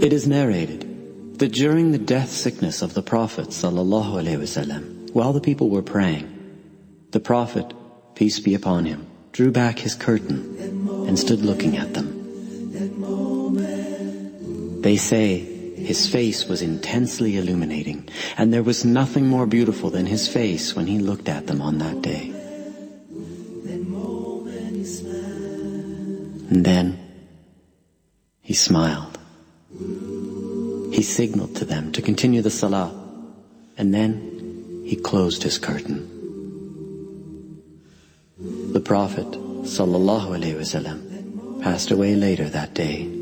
It is narrated that during the death sickness of the Prophet ﷺ, while the people were praying, the Prophet, peace be upon him, drew back his curtain and stood looking at them. They say his face was intensely illuminating, and there was nothing more beautiful than his face when he looked at them on that day. And then he smiled. He signaled to them to continue the salah, and then he closed his curtain. The Prophet ﷺ passed away later that day.